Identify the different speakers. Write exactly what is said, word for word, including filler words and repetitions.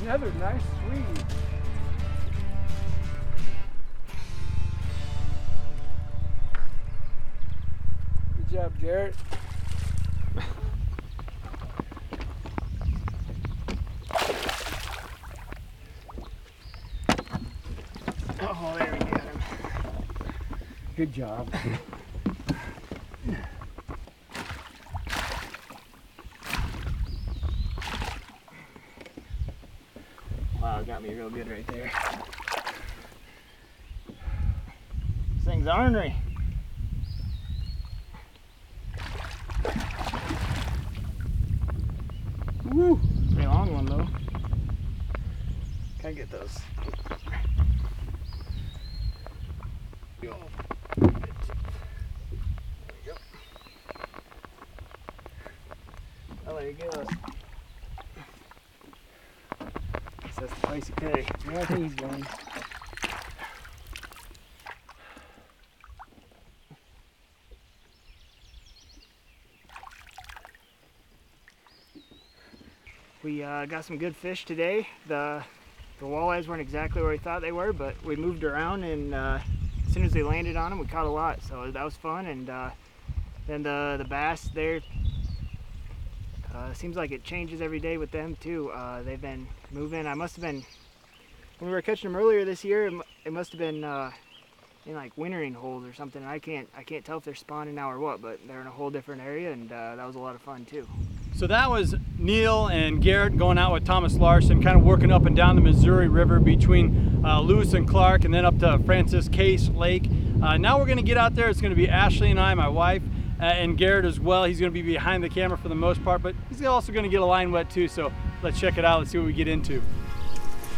Speaker 1: Another nice sweet. Good job, Garrett.
Speaker 2: Oh, there we got him.
Speaker 1: Good job.
Speaker 2: Wow, it got me real good right there. This thing's ornery. Woo! Pretty long one though. Can I get those? Go. There we go. Oh, there he goes. That's the place to carry.
Speaker 1: Yeah, I think he's going.
Speaker 2: We uh, got some good fish today. The the walleyes weren't exactly where we thought they were, but we moved around, and uh, as soon as they landed on them, we caught a lot. So that was fun. And uh, then the the bass there. Uh, seems like it changes every day with them too. Uh, they've been moving. I must have been, when we were catching them earlier this year, it, it must have been uh, in like wintering holes or something. I can't I can't tell if they're spawning now or what, but they're in a whole different area, and uh, that was a lot of fun too.
Speaker 3: So that was Neil and Garrett going out with Thomas Larson, kind of working up and down the Missouri River between uh, Lewis and Clark, and then up to Francis Case Lake. Uh, now we're going to get out there. It's going to be Ashley and I, my wife, uh, and Garrett as well. He's going to be behind the camera for the most part, but he's also going to get a line wet too. So let's check it out. Let's see what we get into.